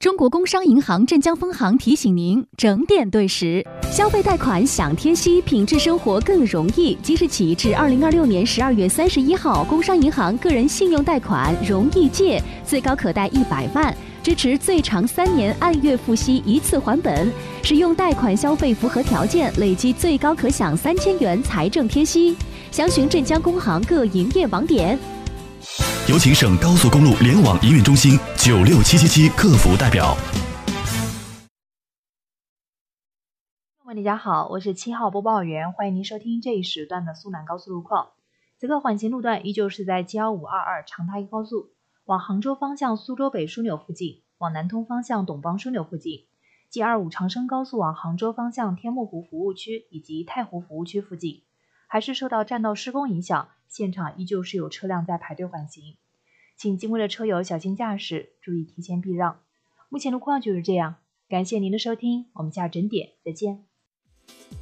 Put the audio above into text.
中国工商银行镇江分行提醒您整点对时，消费贷款享贴息，品质生活更容易。即日起至2026年12月31号，工商银行个人信用贷款容易借，最高可贷100万，支持最长3年按月付息一次还本。使用贷款消费符合条件，累计最高可享3000元财政贴息。详询镇江工行各营业网点。 有请省高速公路联网营运中心96777客服代表。 大家好，我是7号播报员，欢迎您收听这一时段的苏南高速路况。此刻缓行路段依旧是在71522长大一高速往杭州方向苏州北枢纽附近，往南通方向董邦枢纽附近，G25长深高速往杭州方向天目湖服务区以及太湖服务区附近。还是受到占道施工影响，现场依旧是有车辆在排队缓行，请经过的车友小心驾驶，注意提前避让。目前路况就是这样，感谢您的收听，我们下整点再见。